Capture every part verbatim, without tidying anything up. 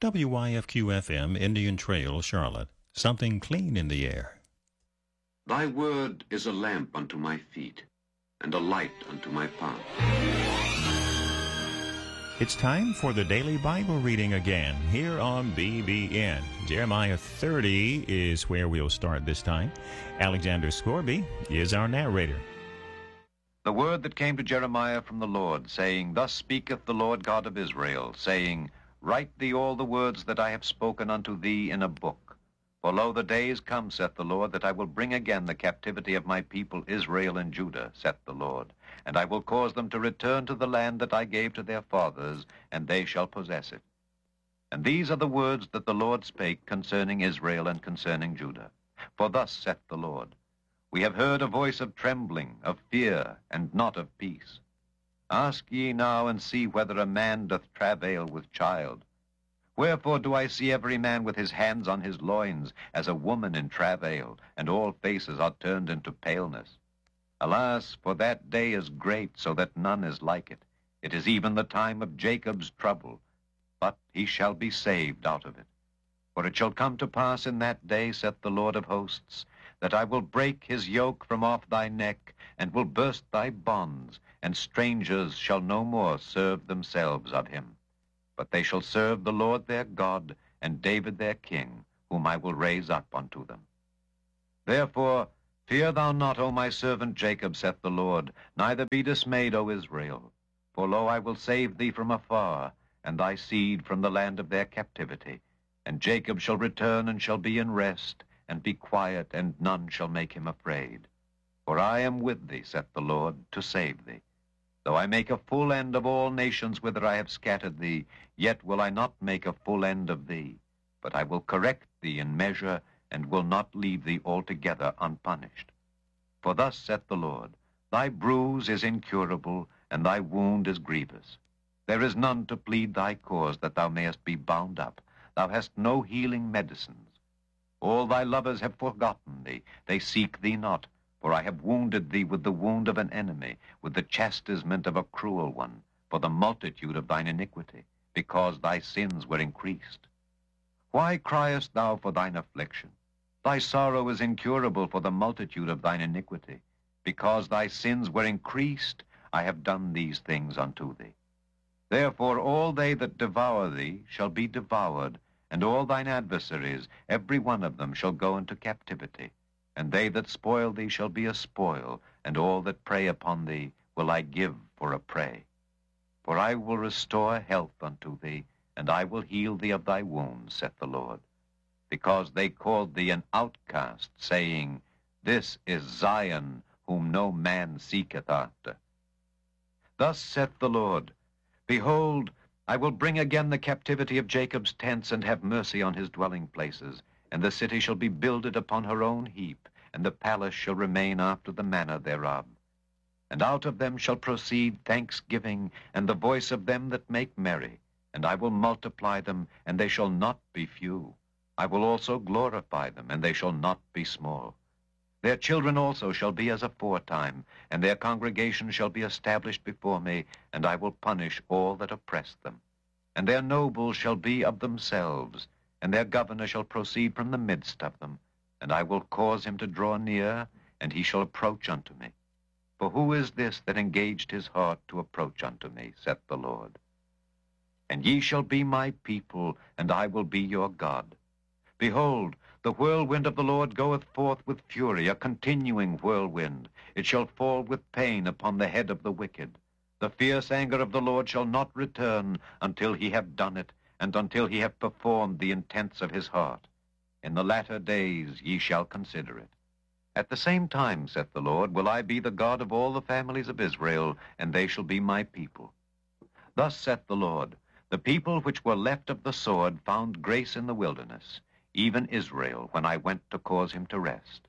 W Y F Q F M, Indian Trail, Charlotte. Something clean in the air. Thy word is a lamp unto my feet, and a light unto my path. It's time for the Daily Bible Reading again, here on B B N. Jeremiah thirty is where we'll start this time. Alexander Scorby is our narrator. The word that came to Jeremiah from the Lord, saying, Thus speaketh the Lord God of Israel, saying, Write thee all the words that I have spoken unto thee in a book. For lo, the days come, saith the Lord, that I will bring again the captivity of my people Israel and Judah, saith the Lord. And I will cause them to return to the land that I gave to their fathers, and they shall possess it. And these are the words that the Lord spake concerning Israel and concerning Judah. For thus saith the Lord, We have heard a voice of trembling, of fear, and not of peace. Ask ye now and see whether a man doth travail with child. Wherefore do I see every man with his hands on his loins, as a woman in travail, and all faces are turned into paleness? Alas, for that day is great, so that none is like it. It is even the time of Jacob's trouble, but he shall be saved out of it. For it shall come to pass in that day, saith the Lord of hosts, that I will break his yoke from off thy neck, and will burst thy bonds, and strangers shall no more serve themselves of him. But they shall serve the Lord their God, and David their king, whom I will raise up unto them. Therefore, fear thou not, O my servant Jacob, saith the Lord, neither be dismayed, O Israel. For lo, I will save thee from afar, and thy seed from the land of their captivity. And Jacob shall return and shall be in rest, and be quiet, and none shall make him afraid. For I am with thee, saith the Lord, to save thee. Though I make a full end of all nations whither I have scattered thee, yet will I not make a full end of thee, but I will correct thee in measure, and will not leave thee altogether unpunished. For thus saith the Lord, Thy bruise is incurable, and thy wound is grievous. There is none to plead thy cause, that thou mayest be bound up. Thou hast no healing medicines. All thy lovers have forgotten thee, they seek thee not. For I have wounded thee with the wound of an enemy, with the chastisement of a cruel one, for the multitude of thine iniquity, because thy sins were increased. Why criest thou for thine affliction? Thy sorrow is incurable for the multitude of thine iniquity. Because thy sins were increased, I have done these things unto thee. Therefore all they that devour thee shall be devoured, and all thine adversaries, every one of them, shall go into captivity. And they that spoil thee shall be a spoil, and all that prey upon thee will I give for a prey. For I will restore health unto thee, and I will heal thee of thy wounds, saith the Lord. Because they called thee an outcast, saying, This is Zion, whom no man seeketh after. Thus saith the Lord, Behold, I will bring again the captivity of Jacob's tents, and have mercy on his dwelling places. And the city shall be builded upon her own heap, and the palace shall remain after the manner thereof. And out of them shall proceed thanksgiving, and the voice of them that make merry. And I will multiply them, and they shall not be few. I will also glorify them, and they shall not be small. Their children also shall be as aforetime, and their congregation shall be established before me, and I will punish all that oppress them. And their nobles shall be of themselves, and their governor shall proceed from the midst of them. And I will cause him to draw near, and he shall approach unto me. For who is this that engaged his heart to approach unto me, saith the Lord? And ye shall be my people, and I will be your God. Behold, the whirlwind of the Lord goeth forth with fury, a continuing whirlwind. It shall fall with pain upon the head of the wicked. The fierce anger of the Lord shall not return until he have done it, and until he have performed the intents of his heart. In the latter days ye shall consider it. At the same time, saith the Lord, will I be the God of all the families of Israel, and they shall be my people. Thus saith the Lord, The people which were left of the sword found grace in the wilderness, even Israel, when I went to cause him to rest.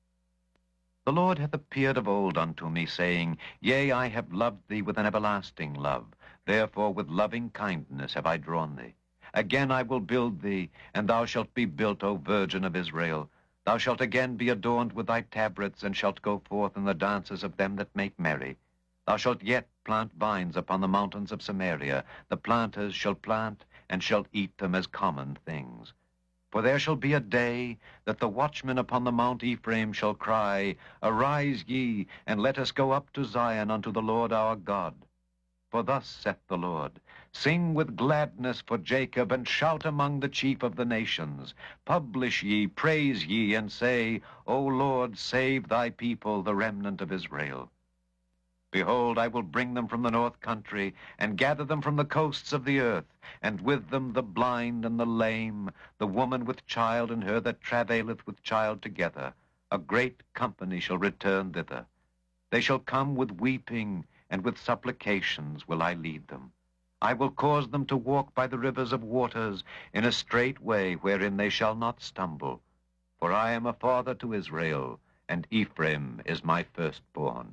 The Lord hath appeared of old unto me, saying, Yea, I have loved thee with an everlasting love. Therefore with loving kindness have I drawn thee. Again I will build thee, and thou shalt be built, O Virgin of Israel. Thou shalt again be adorned with thy tabrets, and shalt go forth in the dances of them that make merry. Thou shalt yet plant vines upon the mountains of Samaria. The planters shall plant, and shall eat them as common things. For there shall be a day that the watchmen upon the Mount Ephraim shall cry, Arise ye, and let us go up to Zion unto the Lord our God. For thus saith the Lord, Sing with gladness for Jacob, and shout among the chief of the nations. Publish ye, praise ye, and say, O Lord, save thy people, the remnant of Israel. Behold, I will bring them from the north country, and gather them from the coasts of the earth, and with them the blind and the lame, the woman with child, and her that travaileth with child together. A great company shall return thither. They shall come with weeping, and with supplications will I lead them. I will cause them to walk by the rivers of waters, in a straight way wherein they shall not stumble. For I am a father to Israel, and Ephraim is my firstborn.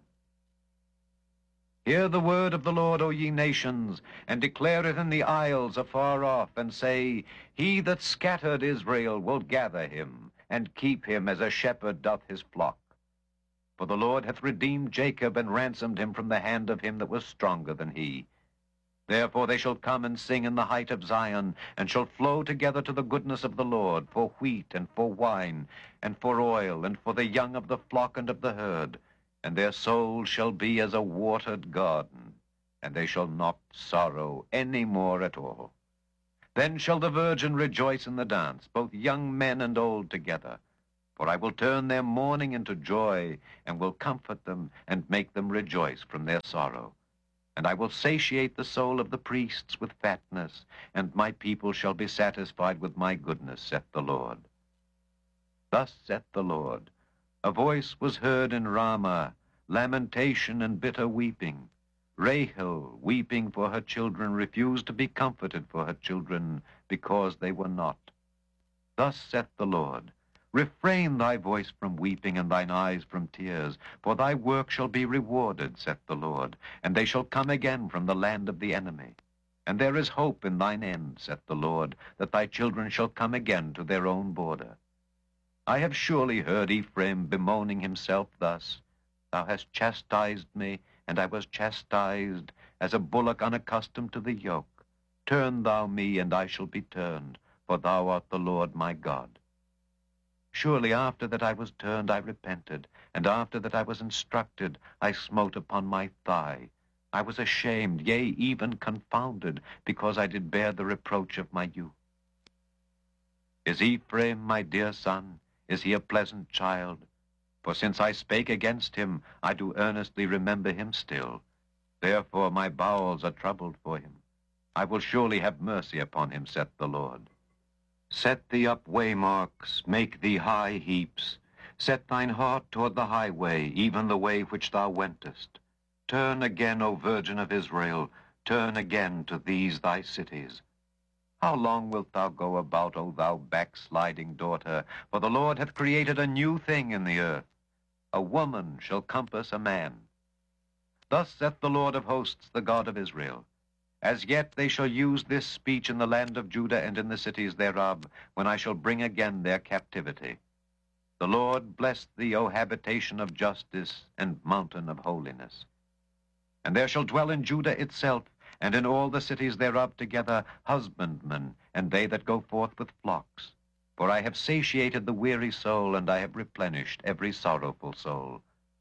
Hear the word of the Lord, O ye nations, and declare it in the isles afar off, and say, He that scattered Israel will gather him, and keep him as a shepherd doth his flock. For the Lord hath redeemed Jacob, and ransomed him from the hand of him that was stronger than he. Therefore they shall come and sing in the height of Zion, and shall flow together to the goodness of the Lord, for wheat, and for wine, and for oil, and for the young of the flock and of the herd. And their souls shall be as a watered garden, and they shall not sorrow any more at all. Then shall the virgin rejoice in the dance, both young men and old together. For I will turn their mourning into joy, and will comfort them, and make them rejoice from their sorrow. And I will satiate the soul of the priests with fatness, and my people shall be satisfied with my goodness, saith the Lord. Thus saith the Lord, A voice was heard in Ramah, lamentation and bitter weeping. Rahel, weeping for her children, refused to be comforted for her children, because they were not. Thus saith the Lord, Refrain thy voice from weeping, and thine eyes from tears, for thy work shall be rewarded, saith the Lord, and they shall come again from the land of the enemy. And there is hope in thine end, saith the Lord, that thy children shall come again to their own border. I have surely heard Ephraim bemoaning himself thus, Thou hast chastised me, and I was chastised, as a bullock unaccustomed to the yoke. Turn thou me, and I shall be turned, for thou art the Lord my God. Surely after that I was turned I repented, and after that I was instructed I smote upon my thigh. I was ashamed, yea, even confounded, because I did bear the reproach of my youth. Is Ephraim my dear son? Is he a pleasant child? For since I spake against him, I do earnestly remember him still. Therefore my bowels are troubled for him. I will surely have mercy upon him, saith the Lord. Set thee up waymarks, make thee high heaps. Set thine heart toward the highway, even the way which thou wentest. Turn again, O Virgin of Israel, turn again to these thy cities. How long wilt thou go about, O thou backsliding daughter? For the Lord hath created a new thing in the earth. A woman shall compass a man. Thus saith the Lord of hosts, the God of Israel, As yet they shall use this speech in the land of Judah and in the cities thereof, when I shall bring again their captivity. The Lord bless thee, O habitation of justice and mountain of holiness. And there shall dwell in Judah itself, and in all the cities thereof together, husbandmen, and they that go forth with flocks. For I have satiated the weary soul, and I have replenished every sorrowful soul.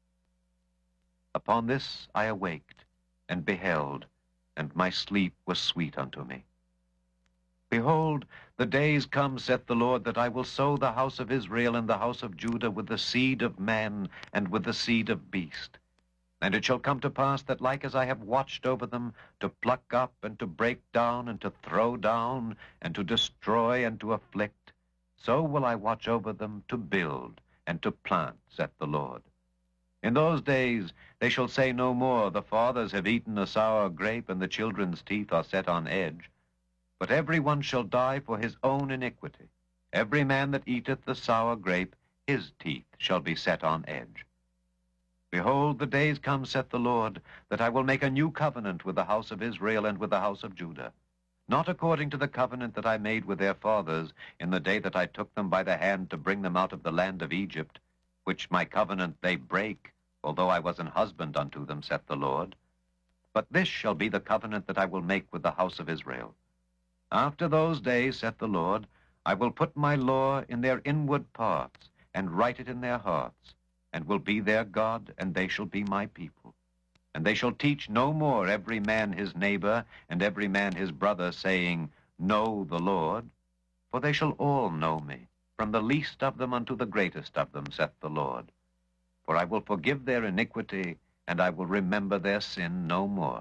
Upon this I awaked, and beheld, and my sleep was sweet unto me. Behold, the days come, saith the Lord, that I will sow the house of Israel and the house of Judah with the seed of man and with the seed of beast. And it shall come to pass that like as I have watched over them, to pluck up and to break down and to throw down and to destroy and to afflict, so will I watch over them to build and to plant, saith the Lord. In those days they shall say no more, The fathers have eaten a sour grape, and the children's teeth are set on edge. But every one shall die for his own iniquity. Every man that eateth the sour grape, his teeth shall be set on edge. Behold, the days come, saith the Lord, that I will make a new covenant with the house of Israel and with the house of Judah, not according to the covenant that I made with their fathers in the day that I took them by the hand to bring them out of the land of Egypt, which my covenant they break, although I was an husband unto them, saith the Lord. But this shall be the covenant that I will make with the house of Israel. After those days, saith the Lord, I will put my law in their inward parts, and write it in their hearts, and will be their God, and they shall be my people. And they shall teach no more every man his neighbor, and every man his brother, saying, Know the Lord. For they shall all know me, from the least of them unto the greatest of them, saith the Lord. For I will forgive their iniquity, and I will remember their sin no more.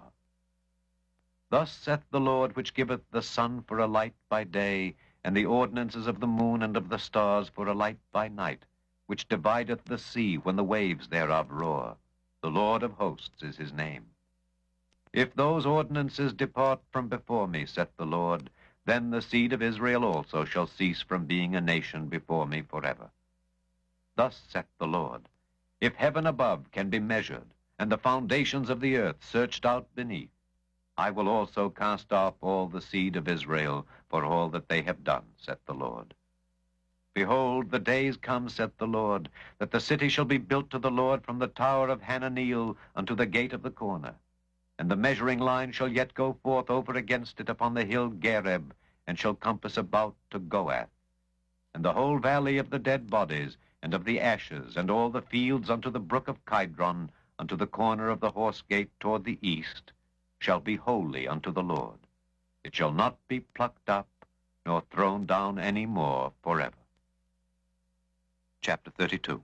Thus saith the Lord, which giveth the sun for a light by day, and the ordinances of the moon and of the stars for a light by night, which divideth the sea when the waves thereof roar. The Lord of hosts is his name. If those ordinances depart from before me, saith the Lord, then the seed of Israel also shall cease from being a nation before me forever. Thus saith the Lord, if heaven above can be measured, and the foundations of the earth searched out beneath, I will also cast off all the seed of Israel for all that they have done, saith the Lord. Behold, the days come, saith the Lord, that the city shall be built to the Lord from the tower of Hananeel unto the gate of the corner. And the measuring line shall yet go forth over against it upon the hill Gareb, and shall compass about to Goath. And the whole valley of the dead bodies, and of the ashes, and all the fields unto the brook of Kidron, unto the corner of the horse gate toward the east, shall be holy unto the Lord. It shall not be plucked up, nor thrown down any more forever. Chapter thirty-two.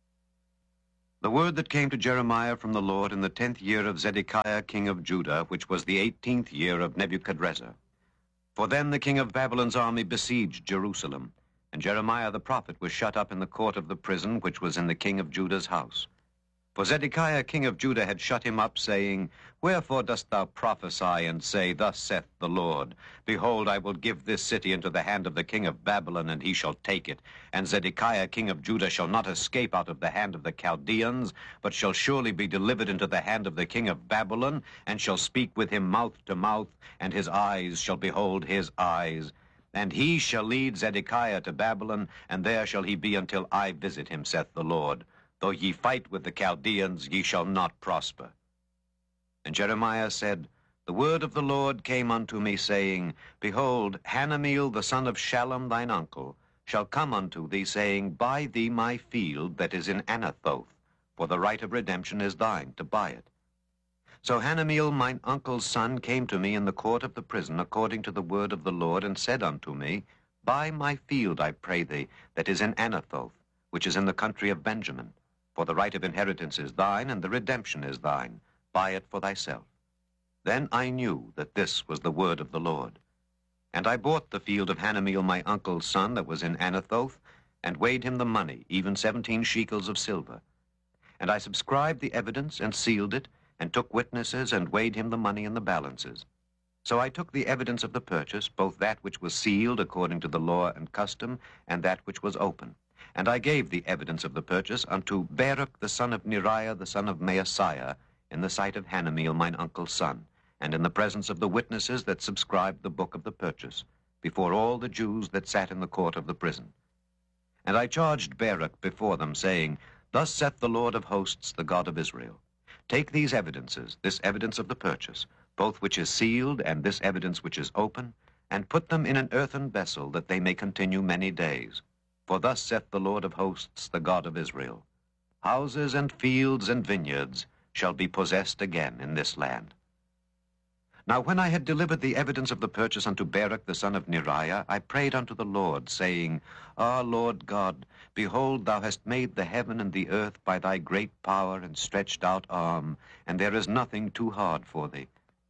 The word that came to Jeremiah from the Lord in the tenth year of Zedekiah king of Judah, which was the eighteenth year of Nebuchadrezzar. For then the king of Babylon's army besieged Jerusalem, and Jeremiah the prophet was shut up in the court of the prison which was in the king of Judah's house. For Zedekiah king of Judah had shut him up, saying, Wherefore dost thou prophesy, and say, Thus saith the Lord, Behold, I will give this city into the hand of the king of Babylon, and he shall take it. And Zedekiah king of Judah shall not escape out of the hand of the Chaldeans, but shall surely be delivered into the hand of the king of Babylon, and shall speak with him mouth to mouth, and his eyes shall behold his eyes. And he shall lead Zedekiah to Babylon, and there shall he be until I visit him, saith the Lord. Though ye fight with the Chaldeans, ye shall not prosper. And Jeremiah said, The word of the Lord came unto me, saying, Behold, Hanameel the son of Shallum thine uncle shall come unto thee, saying, Buy thee my field that is in Anathoth, for the right of redemption is thine, to buy it. So Hanameel mine uncle's son came to me in the court of the prison, according to the word of the Lord, and said unto me, Buy my field, I pray thee, that is in Anathoth, which is in the country of Benjamin. For the right of inheritance is thine, and the redemption is thine. Buy it for thyself. Then I knew that this was the word of the Lord. And I bought the field of Hanameel my uncle's son that was in Anathoth, and weighed him the money, even seventeen shekels of silver. And I subscribed the evidence, and sealed it, and took witnesses, and weighed him the money in the balances. So I took the evidence of the purchase, both that which was sealed according to the law and custom, and that which was open. And I gave the evidence of the purchase unto Baruch the son of Neriah the son of Maaseiah, in the sight of Hanameel mine uncle's son, and in the presence of the witnesses that subscribed the book of the purchase, before all the Jews that sat in the court of the prison. And I charged Baruch before them, saying, Thus saith the Lord of hosts, the God of Israel, Take these evidences, this evidence of the purchase, both which is sealed and this evidence which is open, and put them in an earthen vessel, that they may continue many days. For thus saith the Lord of hosts, the God of Israel, Houses and fields and vineyards shall be possessed again in this land. Now when I had delivered the evidence of the purchase unto Baruch the son of Neriah, I prayed unto the Lord, saying, Ah, Lord God, behold, thou hast made the heaven and the earth by thy great power and stretched out arm, and there is nothing too hard for thee.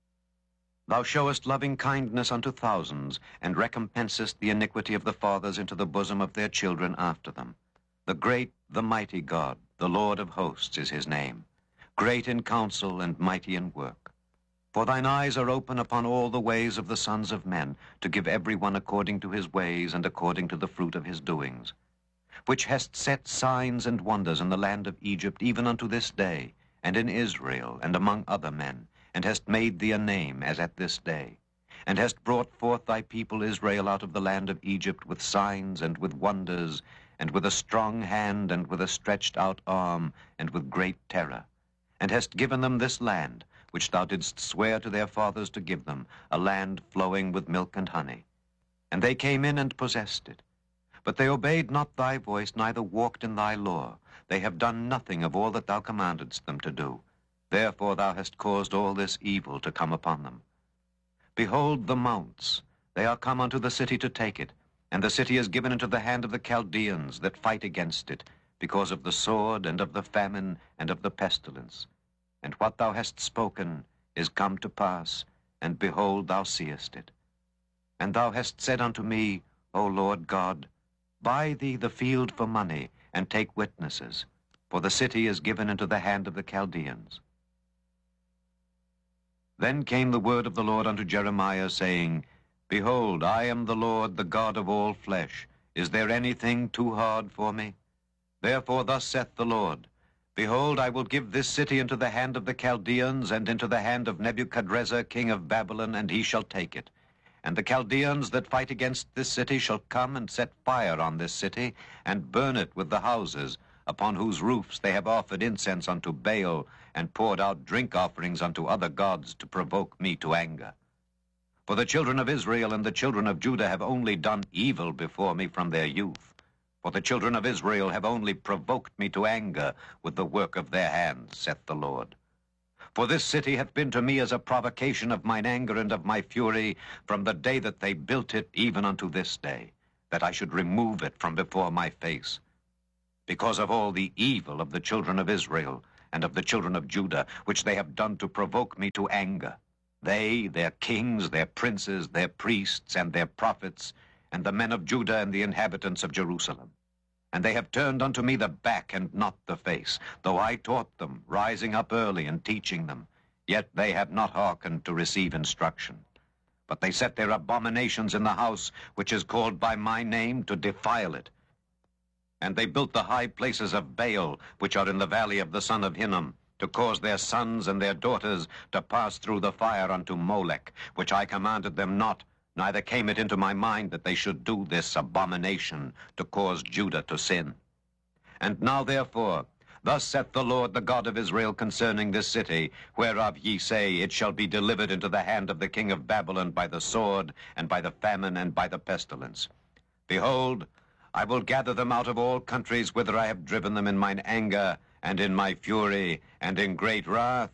Thou showest loving kindness unto thousands, and recompensest the iniquity of the fathers into the bosom of their children after them. The great, the mighty God, the Lord of hosts is his name, great in counsel and mighty in work. For thine eyes are open upon all the ways of the sons of men, to give every one according to his ways and according to the fruit of his doings, which hast set signs and wonders in the land of Egypt, even unto this day, and in Israel, and among other men, and hast made thee a name as at this day, and hast brought forth thy people Israel out of the land of Egypt with signs and with wonders, and with a strong hand, and with a stretched out arm, and with great terror, and hast given them this land, which thou didst swear to their fathers to give them, a land flowing with milk and honey. And they came in and possessed it. But they obeyed not thy voice, neither walked in thy law. They have done nothing of all that thou commandedst them to do. Therefore thou hast caused all this evil to come upon them. Behold the mounts, they are come unto the city to take it, and the city is given into the hand of the Chaldeans that fight against it, because of the sword, and of the famine, and of the pestilence. And what thou hast spoken is come to pass, and behold, thou seest it. And thou hast said unto me, O Lord God, buy thee the field for money, and take witnesses, for the city is given into the hand of the Chaldeans. Then came the word of the Lord unto Jeremiah, saying, Behold, I am the Lord, the God of all flesh. Is there anything too hard for me? Therefore thus saith the Lord, Behold, I will give this city into the hand of the Chaldeans, and into the hand of Nebuchadrezzar king of Babylon, and he shall take it. And the Chaldeans that fight against this city shall come and set fire on this city, and burn it with the houses, upon whose roofs they have offered incense unto Baal, and poured out drink offerings unto other gods, to provoke me to anger. For the children of Israel and the children of Judah have only done evil before me from their youth. For the children of Israel have only provoked me to anger with the work of their hands, saith the Lord. For this city hath been to me as a provocation of mine anger and of my fury, from the day that they built it even unto this day, that I should remove it from before my face. Because of all the evil of the children of Israel and of the children of Judah, which they have done to provoke me to anger, they, their kings, their princes, their priests, and their prophets, and the men of Judah and the inhabitants of Jerusalem. And they have turned unto me the back and not the face, though I taught them, rising up early and teaching them. Yet they have not hearkened to receive instruction. But they set their abominations in the house which is called by my name, to defile it. And they built the high places of Baal, which are in the valley of the son of Hinnom, to cause their sons and their daughters to pass through the fire unto Molech, which I commanded them not, neither came it into my mind that they should do this abomination, to cause Judah to sin. And now therefore, thus saith the Lord, the God of Israel, concerning this city, whereof ye say, It shall be delivered into the hand of the king of Babylon by the sword, and by the famine, and by the pestilence. Behold, I will gather them out of all countries whither I have driven them in mine anger, and in my fury, and in great wrath.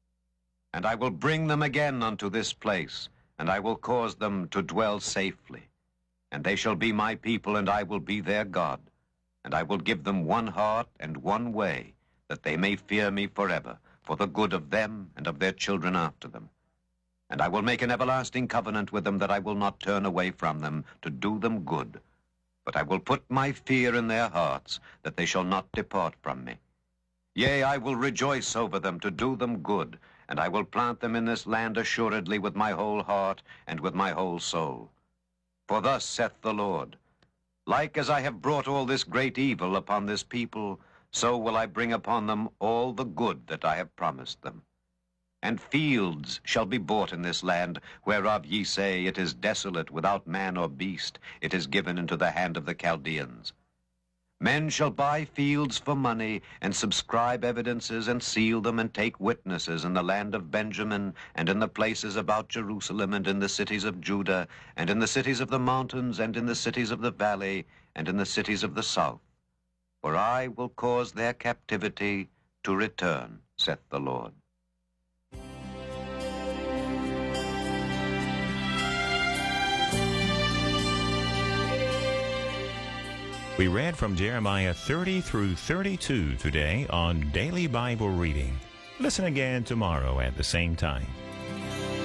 And I will bring them again unto this place, and I will cause them to dwell safely. And they shall be my people, and I will be their God. And I will give them one heart and one way, that they may fear me forever, for the good of them and of their children after them. And I will make an everlasting covenant with them, that I will not turn away from them, to do them good. But I will put my fear in their hearts, that they shall not depart from me. Yea, I will rejoice over them, to do them good, and I will plant them in this land assuredly with my whole heart and with my whole soul. For thus saith the Lord, Like as I have brought all this great evil upon this people, so will I bring upon them all the good that I have promised them. And fields shall be bought in this land, whereof ye say, It is desolate, without man or beast, it is given into the hand of the Chaldeans. Men shall buy fields for money, and subscribe evidences, and seal them, and take witnesses in the land of Benjamin, and in the places about Jerusalem, and in the cities of Judah, and in the cities of the mountains, and in the cities of the valley, and in the cities of the south. For I will cause their captivity to return, saith the Lord. We read from Jeremiah thirty through thirty-two today on Daily Bible Reading. Listen again tomorrow at the same time.